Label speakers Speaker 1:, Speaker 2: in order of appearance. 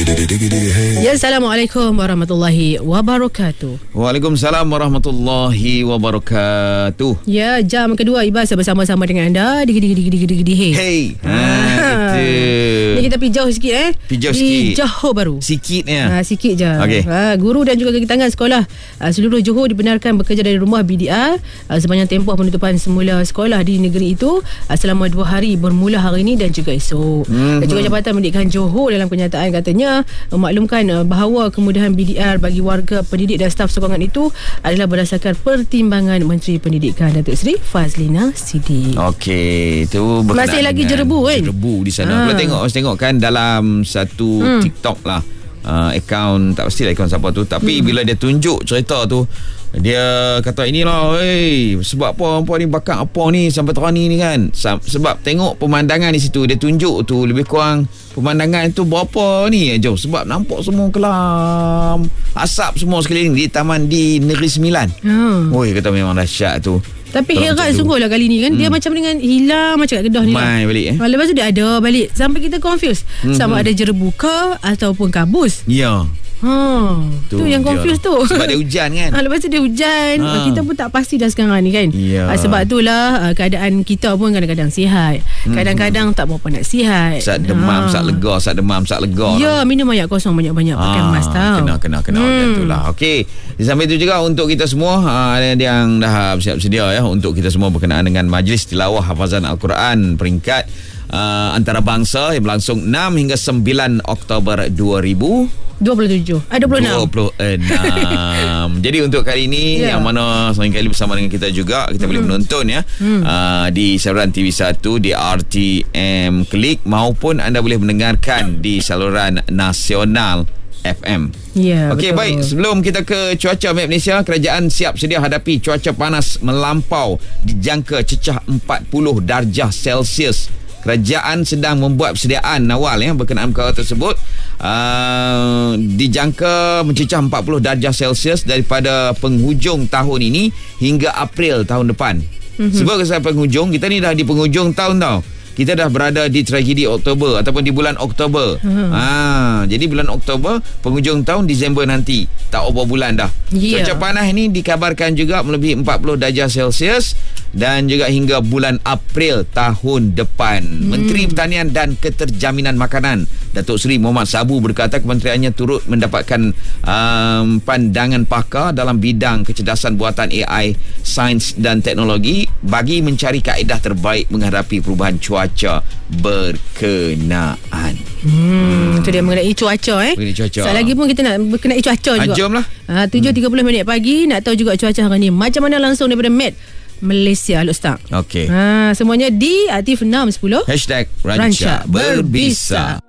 Speaker 1: Ya, Assalamualaikum warahmatullahi wabarakatuh.
Speaker 2: Waalaikumsalam warahmatullahi wabarakatuh.
Speaker 1: Ya, jam kedua Ibas bersama-sama dengan anda. Digidi.
Speaker 2: Hey.
Speaker 1: Ni kita pergi jauh sikit di Johor baru.
Speaker 2: Sikit ya.
Speaker 1: Sikit je.
Speaker 2: Okay.
Speaker 1: Guru dan juga kaki tangan sekolah seluruh Johor dibenarkan bekerja dari rumah BDR sepanjang tempoh penutupan semula sekolah di negeri itu selama 2 hari bermula hari ini dan juga esok. Dan juga Jabatan Pendidikan Johor dalam kenyataan katanya memaklumkan bahawa kemudahan BDR bagi warga pendidik dan staf sokongan itu adalah berdasarkan pertimbangan Menteri Pendidikan Datuk Seri Fazlina Siddiq.
Speaker 2: Okey, itu berkenaan
Speaker 1: masih lagi jerebu kan?
Speaker 2: Jerebu di sana. Kalau tengok kan dalam satu TikTok lah, akaun, tak pastilah akaun siapa tu, tapi bila dia tunjuk cerita tu, dia kata inilah, sebab apa hampa ni bakar apa ni sampai terani ni kan. Sebab tengok pemandangan di situ, dia tunjuk tu lebih kurang pemandangan tu berapa ni jauh. Sebab nampak semua kelam, asap semua sekeliling di taman di Negeri Sembilan. Oi, kata memang dahsyat tu.
Speaker 1: Tapi heran sungguh lah kali ni kan. Dia macam dengan hilang macam kat Kedah ni
Speaker 2: mai
Speaker 1: lah.
Speaker 2: balik
Speaker 1: Lepas tu dia ada balik. Sampai kita confuse sama ada jerebu ke ataupun kabus.
Speaker 2: Ya.
Speaker 1: Tu yang confuse tu.
Speaker 2: Sebab dia hujan kan.
Speaker 1: Lepas tu dia hujan. Kita pun tak pasti dah sekarang ni kan. Sebab itulah keadaan kita pun kadang-kadang sihat, kadang-kadang tak berapa nak sihat.
Speaker 2: Sat demam, sat lega, sat demam, sat lega.
Speaker 1: Ya, minum air kosong banyak-banyak, pakai mask tau.
Speaker 2: Kena itulah. Okey. Sampai itu juga untuk kita semua ada yang dah siap sedia ya untuk kita semua berkenaan dengan Majlis Tilawah Hafazan Al-Quran peringkat antarabangsa yang berlangsung 6 hingga 9 Oktober
Speaker 1: 26.
Speaker 2: Jadi untuk kali ini yang mana seringkali bersama dengan kita juga, kita boleh menonton ya di saluran TV1 di RTM Klik, maupun anda boleh mendengarkan di saluran nasional FM. Okey, baik. Sebelum kita ke cuaca Map Malaysia, kerajaan siap sedia hadapi cuaca panas melampau dijangka cecah 40 darjah Celsius. Kerajaan sedang membuat persediaan awal berkenaan perkara tersebut. Dijangka mencecah 40 darjah Celsius daripada penghujung tahun ini hingga April tahun depan. Sebab kesan penghujung, kita ni dah di penghujung tahun tau. Kita dah berada di tragedi Oktober ataupun di bulan Oktober. Jadi bulan Oktober, penghujung tahun Disember nanti. Tak berapa bulan dah. Cuaca panas ni dikabarkan juga melebihi 40 darjah Celsius dan juga hingga bulan April tahun depan. Menteri Pertanian dan Keterjaminan Makanan Datuk Seri Muhammad Sabu berkata kementeriannya turut mendapatkan pandangan pakar dalam bidang kecerdasan buatan AI, sains dan teknologi bagi mencari kaedah terbaik menghadapi perubahan cuaca berkenaan.
Speaker 1: Itu dia mengenai cuaca
Speaker 2: Mengenai cuaca.
Speaker 1: Sekali lagi pun kita nak berkenai cuaca juga.
Speaker 2: Jom lah.
Speaker 1: 7.30 pagi nak tahu juga cuaca hari ni macam mana langsung daripada Met Malaysia. Ustaz.
Speaker 2: Okey.
Speaker 1: Semuanya di Aktif 610
Speaker 2: #Ranca Berbisa.